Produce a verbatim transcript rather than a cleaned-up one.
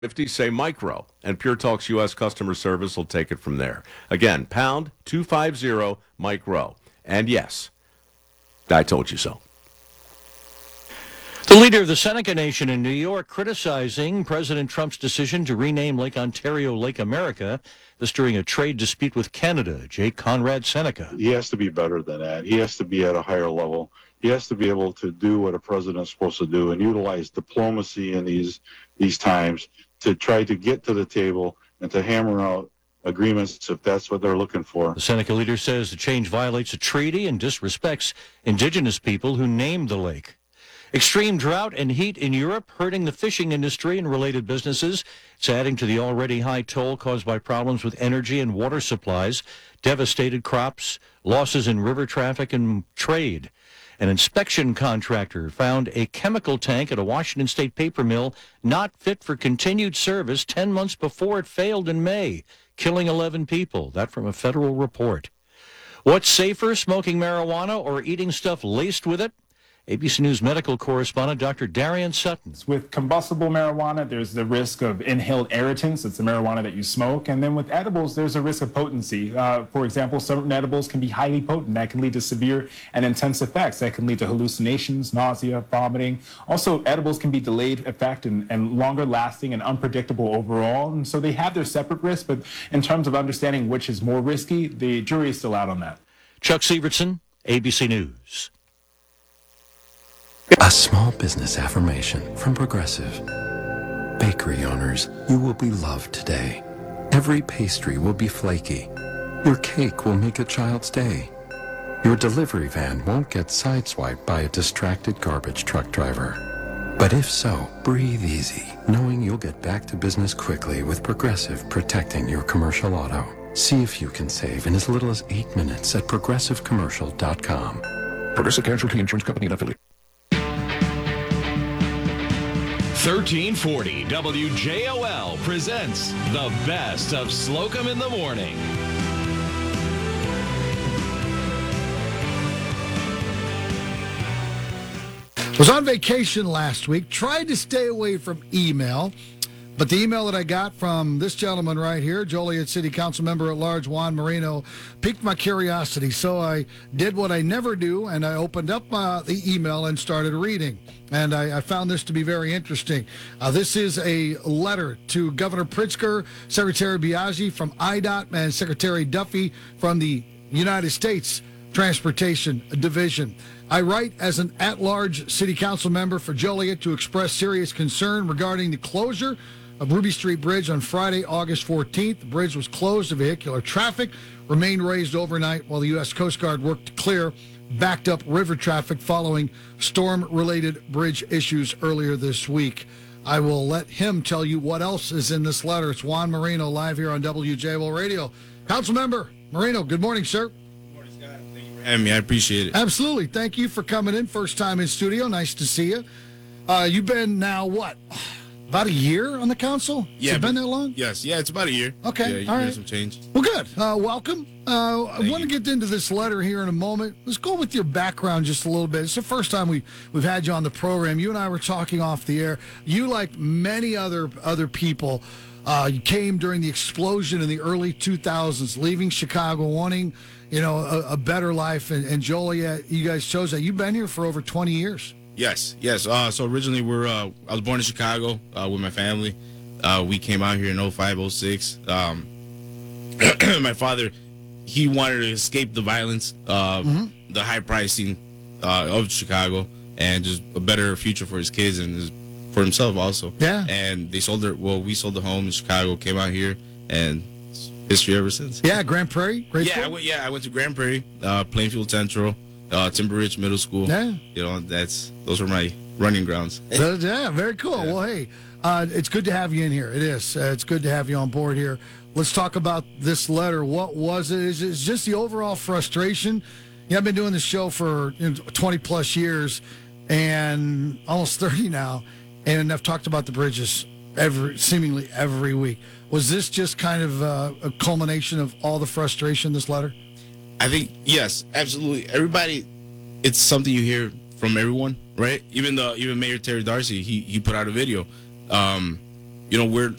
fifty, say micro, and Pure Talk's U S customer service will take it from there. Again, pound two fifty micro. And yes, I told you so. The leader of the Seneca Nation in New York criticizing President Trump's decision to rename Lake Ontario Lake America, this during a trade dispute with Canada. Jake Conrad Seneca. He has to be better than that. He has to be at a higher level. He has to be able to do what a president's supposed to do and utilize diplomacy in these these times to try to get to the table and to hammer out agreements if that's what they're looking for. The Seneca leader says the change violates a treaty and disrespects indigenous people who named the lake. Extreme drought and heat in Europe hurting the fishing industry and related businesses. It's adding to the already high toll caused by problems with energy and water supplies, devastated crops, losses in river traffic and trade. An inspection contractor found a chemical tank at a Washington State paper mill not fit for continued service ten months before it failed in May, killing eleven people. That from a federal report. What's safer, smoking marijuana or eating stuff laced with it? A B C News medical correspondent Doctor Darian Sutton. With combustible marijuana, there's the risk of inhaled irritants. It's the marijuana that you smoke. And then with edibles, there's a risk of potency. Uh, for example, certain edibles can be highly potent. That can lead to severe and intense effects. That can lead to hallucinations, nausea, vomiting. Also, edibles can be delayed effect and, and longer lasting and unpredictable overall. And so they have their separate risks. But in terms of understanding which is more risky, the jury is still out on that. Chuck Severson, A B C News. A small business affirmation from Progressive. Bakery owners, you will be loved today. Every pastry will be flaky. Your cake will make a child's day. Your delivery van won't get sideswiped by a distracted garbage truck driver. But if so, breathe easy, knowing you'll get back to business quickly with Progressive protecting your commercial auto. See if you can save in as little as eight minutes at progressive commercial dot com. Progressive Casualty Insurance Company and Affiliate. thirteen forty W J O L presents the best of Slocum in the Morning. Was on vacation last week, tried to stay away from email, but the email that I got from this gentleman right here, Joliet City Council Member at Large Juan Moreno, piqued my curiosity. So I did what I never do, and I opened up uh, the email and started reading. And I, I found this to be very interesting. Uh, this is a letter to Governor Pritzker, Secretary Biaggi from I D O T, and Secretary Duffy from the United States Transportation Division. I write as an at-large city council member for Joliet to express serious concern regarding the closure of Ruby Street Bridge on Friday, August fourteenth. The bridge was closed to vehicular traffic, remained raised overnight while the U S Coast Guard worked to clear backed up river traffic following storm-related bridge issues earlier this week. I will let him tell you what else is in this letter. It's Juan Moreno live here on W J O L Radio. Council Member Moreno, good morning, sir. I mean, I appreciate it. Absolutely. Thank you for coming in. First time in studio. Nice to see you. Uh, you've been now, what, about a year on the council? Yeah. Has it been that long? Yes. Yeah, it's about a year. Okay. Yeah, all year right. some change. Well, good. Uh, welcome. Uh, I want to you. get into this letter here in a moment. Let's go with your background just a little bit. It's the first time we, we've had you on the program. You and I were talking off the air. You, like many other other people, uh, you came during the explosion in the early two thousands, leaving Chicago, wanting you know, a, a better life, and, and Joliet, you guys chose that. You've been here for over twenty years. Yes, yes. Uh, so originally, we're uh, I was born in Chicago uh, with my family. Uh, we came out here in oh five, oh six. Um, my father, he wanted to escape the violence, uh, mm-hmm. the high pricing uh, of Chicago, and just a better future for his kids and his, for himself also. Yeah. And they sold their, well, we sold the home in Chicago, came out here, and history ever since. Yeah, Grand Prairie. Great yeah, I went, yeah, I went to Grand Prairie, uh, Plainfield Central, uh, Timber Ridge Middle School. Yeah, you know, that's those were my running grounds. So, yeah, very cool. Yeah. Well, hey, uh, it's good to have you in here. It is. Uh, it's good to have you on board here. Let's talk about this letter. What was it? Is it just the overall frustration? Yeah, I've been doing this show for you know, twenty plus years, and almost thirty now, and I've talked about the bridges every seemingly every week. Was this just kind of uh, a culmination of all the frustration, this letter? I think, yes, absolutely. Everybody, it's something you hear from everyone, right? Even the even Mayor Terry Darcy, he, he put out a video. Um, you know, we're